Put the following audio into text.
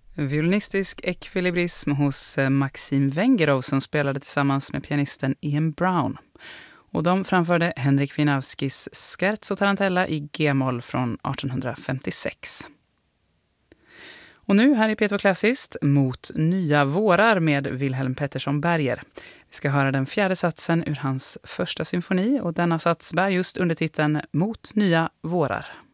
Violinistisk ekvilibrism hos Maxim Vengerov som spelade tillsammans med pianisten Ian Brown. Och de framförde Henrik Wieniawskis Scherzo Tarantella i G-moll från 1856. Och nu här i P2 Klassiskt mot nya vårar med Wilhelm Pettersson Berger. Vi ska höra den fjärde satsen ur hans första symfoni och denna sats bär just under titeln Mot nya vårar.